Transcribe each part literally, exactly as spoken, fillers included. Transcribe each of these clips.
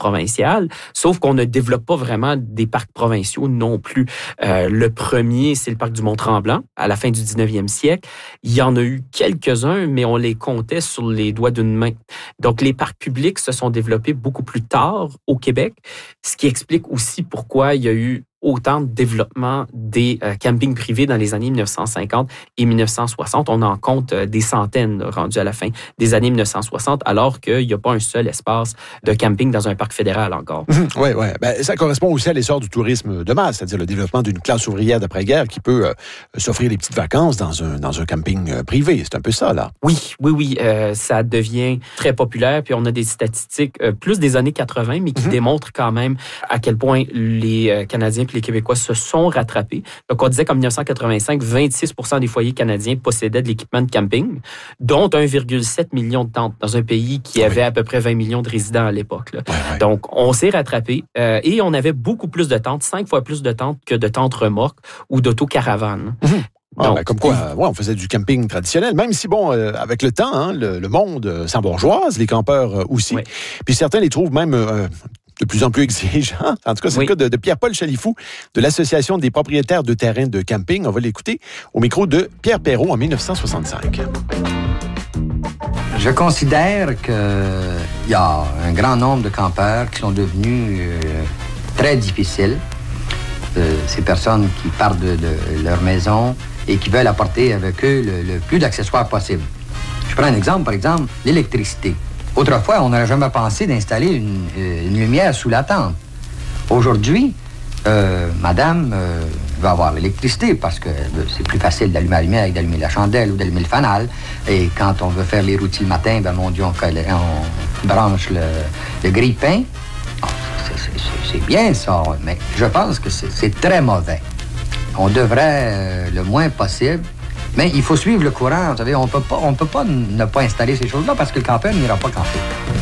provincial, sauf qu'on ne développe pas vraiment des parcs provinciaux non plus. Euh, le premier, c'est le parc du Mont-Tremblant, à la fin du dix-neuvième siècle. Il y en a eu quelques-uns, mais on les comptait sur les doigts d'une main. Donc, les parcs publics se sont développés beaucoup plus tard au Québec, ce qui explique aussi pourquoi il y a eu autant de développement des euh, campings privés dans les années mille neuf cent cinquante et mille neuf cent soixante. On en compte euh, des centaines là, rendus à la fin des années mille neuf cent soixante, alors qu'il n'y a pas un seul espace de camping dans un parc fédéral encore. Mmh, oui, oui. Ben, ça correspond aussi à l'essor du tourisme de masse, c'est-à-dire le développement d'une classe ouvrière d'après-guerre qui peut euh, s'offrir des petites vacances dans un, dans un camping euh, privé. C'est un peu ça, là. Oui, oui, oui. Euh, ça devient très populaire. Puis on a des statistiques euh, plus des années quatre-vingt, mais qui mmh. démontrent quand même à quel point les euh, Canadiens les Québécois se sont rattrapés. Donc, on disait qu'en mille neuf cent quatre-vingt-cinq, vingt-six pour cent des foyers canadiens possédaient de l'équipement de camping, dont un virgule sept million de tentes dans un pays qui oui. avait à peu près vingt millions de résidents à l'époque. Là. Oui, oui. Donc, on s'est rattrapé euh, et on avait beaucoup plus de tentes, cinq fois plus de tentes que de tentes remorques ou d'autocaravanes. Mmh. Ah, Donc, ben, comme quoi, euh, ouais, on faisait du camping traditionnel, même si, bon, euh, avec le temps, hein, le, le monde euh, s'embourgeoise, les campeurs euh, aussi. Oui. Puis certains les trouvent même... Euh, de plus en plus exigeant. En tout cas, c'est oui. le cas de, de Pierre-Paul Chalifou de l'Association des propriétaires de terrains de camping. On va l'écouter au micro de Pierre Perrault en mille neuf cent soixante-cinq. Je considère qu'il y a un grand nombre de campeurs qui sont devenus euh, très difficiles. Euh, ces personnes qui partent de, de leur maison et qui veulent apporter avec eux le, le plus d'accessoires possible. Je prends un exemple, par exemple, l'électricité. Autrefois, on n'aurait jamais pensé d'installer une, une lumière sous la tente. Aujourd'hui, euh, madame euh, veut avoir l'électricité parce que euh, c'est plus facile d'allumer la lumière que d'allumer la chandelle ou d'allumer le fanal. Et quand on veut faire les rôtis le matin, ben mon Dieu, on, on branche le, le grille-pain. Oh, c'est, c'est, c'est, c'est bien ça, mais je pense que c'est, c'est très mauvais. On devrait, euh, le moins possible, mais il faut suivre le courant. Vous savez, on peut pas, on peut pas ne pas installer ces choses-là parce que le campeur n'ira pas camper.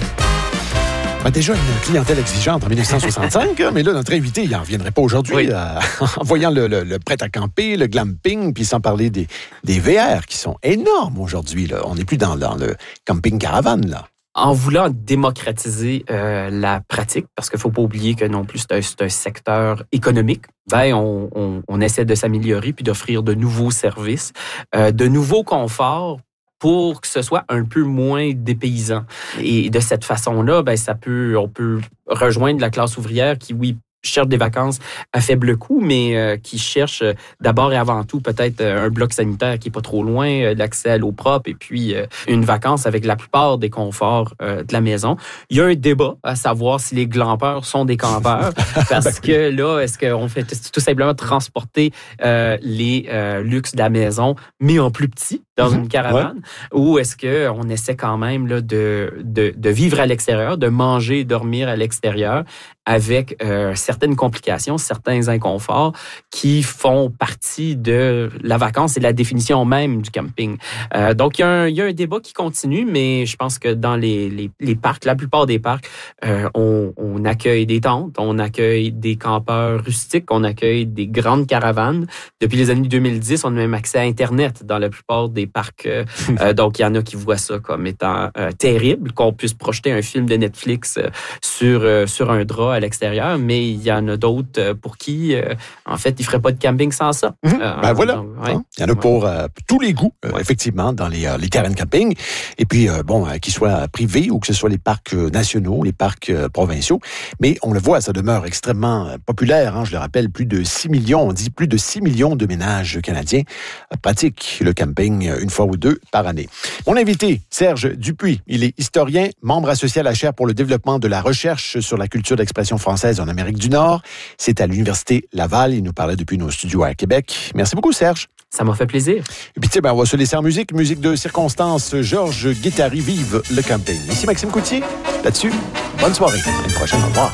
Ben déjà, une clientèle exigeante en mille neuf cent soixante-cinq, mais là, notre invité, il n'en reviendrait pas aujourd'hui oui. euh, en voyant le, le, le prêt à camper, le glamping, puis sans parler des, des V R qui sont énormes aujourd'hui. Là. On n'est plus dans, dans le camping caravane, là. En voulant démocratiser euh, la pratique, parce qu'il ne faut pas oublier que non plus c'est un, c'est un secteur économique, ben on, on, on essaie de s'améliorer puis d'offrir de nouveaux services, euh, de nouveaux conforts pour que ce soit un peu moins dépaysant. Et de cette façon-là, ben ça peut, on peut rejoindre la classe ouvrière qui, oui, cherche des vacances à faible coût, mais euh, qui cherche euh, d'abord et avant tout peut-être euh, un bloc sanitaire qui est pas trop loin, euh, l'accès à l'eau propre et puis euh, une vacance avec la plupart des conforts euh, de la maison. Il y a un débat à savoir si les glampeurs sont des campeurs parce que là, est-ce qu'on fait tout simplement transporter euh, les euh, luxes de la maison, mais en plus petit dans mm-hmm. une caravane, ouais. ou est-ce qu'on essaie quand même là, de, de, de vivre à l'extérieur, de manger et dormir à l'extérieur avec euh, certaines complications, certains inconforts qui font partie de la vacance et de la définition même du camping. Euh, donc, il y, a un, il y a un débat qui continue, mais je pense que dans les, les, les parcs, la plupart des parcs, euh, on, on accueille des tentes, on accueille des campeurs rustiques, on accueille des grandes caravanes. Depuis les années deux mille dix, on a même accès à Internet dans la plupart des parcs. Euh, euh, donc, il y en a qui voient ça comme étant euh, terrible, qu'on puisse projeter un film de Netflix euh, sur, euh, sur un drap à l'extérieur, mais il y en a d'autres pour qui, euh, en fait, ils ne feraient pas de camping sans ça. Mmh. Euh, ben voilà. Donc, ouais. Il y en a pour euh, tous les goûts, euh, ouais. effectivement, dans les, euh, les terrains de camping. Et puis, euh, bon, euh, qu'ils soient privés ou que ce soit les parcs nationaux, les parcs euh, provinciaux. Mais on le voit, ça demeure extrêmement euh, populaire. Hein, je le rappelle, plus de six millions, on dit plus de six millions de ménages canadiens euh, pratiquent le camping euh, une fois ou deux par année. Mon invité, Serge Dupuis, il est historien, membre associé à la chaire pour le développement de la recherche sur la culture d'expression française en Amérique du Nord. C'est à l'Université Laval. Il nous parlait depuis nos studios à Québec. Merci beaucoup, Serge. Ça m'a fait plaisir. Et puis, tu sais, ben, on va se laisser en musique. Musique de circonstance. Georges Guittari, vive le camping. Ici Maxime Coutier. Là-dessus, bonne soirée. À une prochaine. Au revoir.